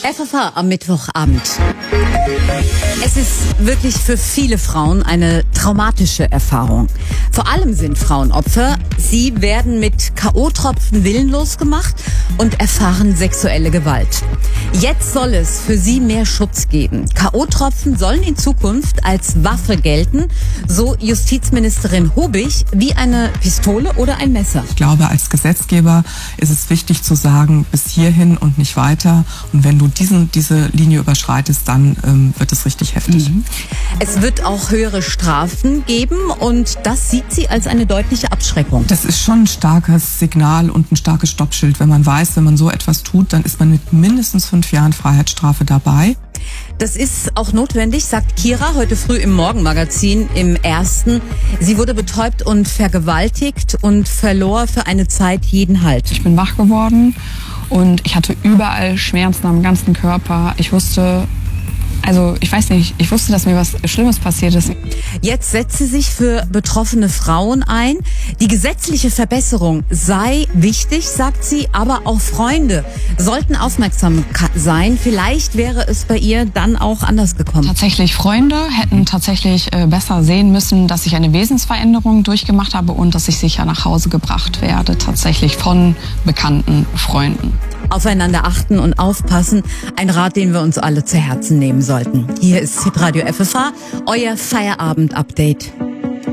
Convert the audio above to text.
FFH am Mittwochabend. Es ist wirklich für viele Frauen eine traumatische Erfahrung. Vor allem sind Frauen Opfer. Sie werden mit K.O.-Tropfen willenlos gemacht und erfahren sexuelle Gewalt. Jetzt soll es für sie mehr Schutz geben. K.O.-Tropfen sollen in Zukunft als Waffe gelten, so Justizministerin Hobig, wie eine Pistole oder ein Messer. Ich glaube, als Gesetzgeber ist es wichtig zu sagen, bis hierhin und nicht weiter. Und wenn du diese Linie überschreitest, dann wird es richtig heftig. Es wird auch höhere Strafen geben und das sieht sie als eine deutliche Abschreckung. Das ist schon ein starkes Signal und ein starkes Stoppschild. Wenn man weiß, wenn man so etwas tut, dann ist man mit mindestens 5 Jahren Freiheitsstrafe dabei. Das ist auch notwendig, sagt Kira heute früh im Morgenmagazin im Ersten. Sie wurde betäubt und vergewaltigt und verlor für eine Zeit jeden Halt. Ich bin wach geworden und ich hatte überall Schmerzen am ganzen Körper. Ich wusste, dass mir was Schlimmes passiert ist. Jetzt setzt sie sich für betroffene Frauen ein. Die gesetzliche Verbesserung sei wichtig, sagt sie, aber auch Freunde sollten aufmerksam sein. Vielleicht wäre es bei ihr dann auch anders gekommen. Tatsächlich Freunde hätten tatsächlich besser sehen müssen, dass ich eine Wesensveränderung durchgemacht habe und dass ich sicher nach Hause gebracht werde, tatsächlich von bekannten Freunden. Aufeinander achten und aufpassen, ein Rat, den wir uns alle zu Herzen nehmen sollten. Hier ist Hitradio FFH, euer Feierabend-Update.